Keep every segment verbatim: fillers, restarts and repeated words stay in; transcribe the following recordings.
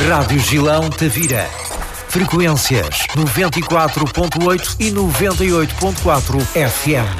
Rádio Gilão Tavira. Frequências noventa e quatro ponto oito e noventa e oito ponto quatro F M.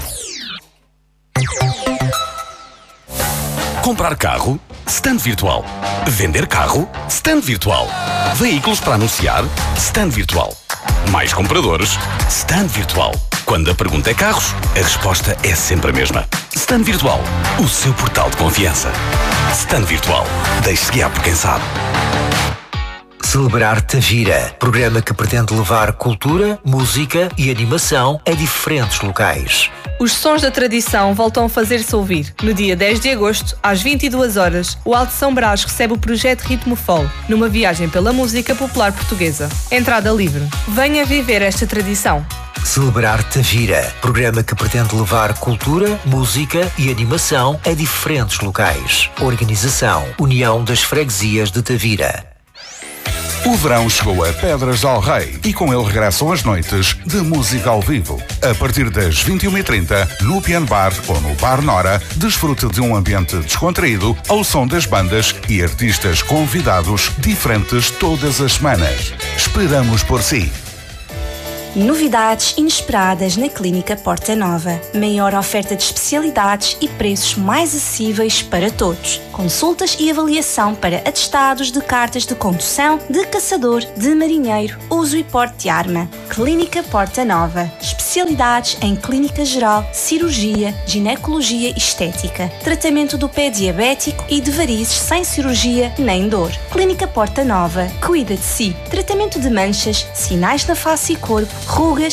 Comprar carro? Stand virtual. Vender carro? Stand virtual. Veículos para anunciar? Stand virtual. Mais compradores? Stand virtual. Quando a pergunta é carros, a resposta é sempre a mesma. Stand virtual. O seu portal de confiança. Stand virtual. Deixe-se guiar por quem sabe. Celebrar Tavira, programa que pretende levar cultura, música e animação a diferentes locais. Os sons da tradição voltam a fazer-se ouvir. No dia dez de agosto, às vinte e duas horas, o Alto São Brás recebe o projeto Ritmo Folk, numa viagem pela música popular portuguesa. Entrada livre. Venha viver esta tradição. Celebrar Tavira, programa que pretende levar cultura, música e animação a diferentes locais. Organização: União das Freguesias de Tavira. O verão chegou a Pedras del Rei e com ele regressam as noites de música ao vivo. A partir das vinte e uma e trinta, no Piano Bar ou no Bar Nora, desfrute de um ambiente descontraído ao som das bandas e artistas convidados diferentes todas as semanas. Esperamos por si. Novidades inesperadas na Clínica Porta Nova. Maior oferta de especialidades e preços mais acessíveis para todos. Consultas e avaliação para atestados de cartas de condução, de caçador, de marinheiro, uso e porte de arma. Clínica Porta Nova. Especialidades em clínica geral, cirurgia, ginecologia e estética. Tratamento do pé diabético e de varizes sem cirurgia nem dor. Clínica Porta Nova. Cuida de si. Tratamento de manchas, sinais na face e corpo, rugas